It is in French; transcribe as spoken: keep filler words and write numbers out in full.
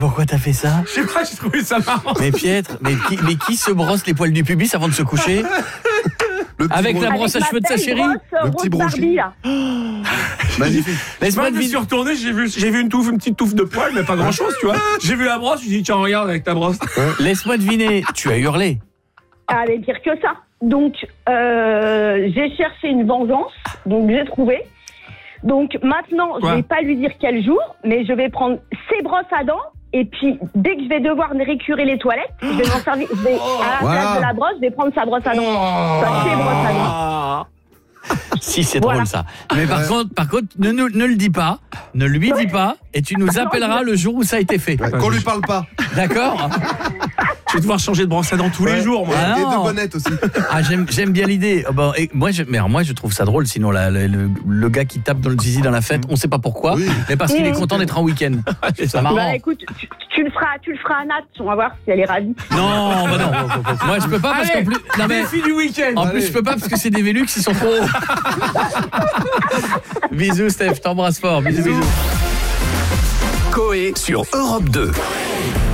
Pourquoi t'as fait ça? Je sais pas, j'ai trouvé ça marrant. Mais Pietre, mais qui, mais qui se brosse les poils du pubis avant de se coucher? Avec la brosse à Avec cheveux de ma sa belle chérie? brosse, euh, Le petit rose Barbie, là. Magnifique. Laisse-moi Moi, je me suis deviner. retourné, j'ai vu, j'ai vu une touffe, une petite touffe de poils, mais pas grand chose, tu vois. J'ai vu la brosse, je me suis dit, tiens, regarde avec ta brosse. Laisse-moi deviner. Tu as hurlé. Ah, mais pire que ça. Donc, euh, j'ai cherché une vengeance, donc j'ai trouvé. Donc maintenant, Quoi? je vais pas lui dire quel jour, mais je vais prendre ses brosses à dents. Et puis, dès que je vais devoir récurer les toilettes, je vais m'en servir. Je vais, à la Voilà. place de la brosse, je vais prendre sa brosse à dents. Enfin, ses brosses à dents. Ah. Si, c'est Voilà. drôle ça. Mais par contre, par contre, ne, ne, ne le dis pas, ne lui dis pas, et tu nous appelleras le jour où ça a été fait. Ouais, qu'on lui parle pas. D'accord? Je vais devoir changer de brosse à dents tous les Ouais. jours, moi. Ah Et non. de bonnettes aussi. Ah, j'aime, j'aime bien l'idée. Oh, bon, et moi, je, mais alors, moi, je trouve ça drôle. Sinon, la- la- le, le gars qui tape dans le zizi dans la fête, on sait pas pourquoi, Oui. mais parce qu'il est Mmh. content d'être en week-end. C'est ça marrant. Bah écoute, tu, tu le feras, tu le feras à Nat, on va voir si elle est ravie. Non, bah non. Moi, je peux pas parce Allez, qu'en plus, non mais défi du week-end. en Allez. plus, je peux pas parce que c'est des Vélux, ils sont trop hauts. Bisous, Steph. Je t'embrasse fort. Bisous, bisous. Coé sur Europe deux.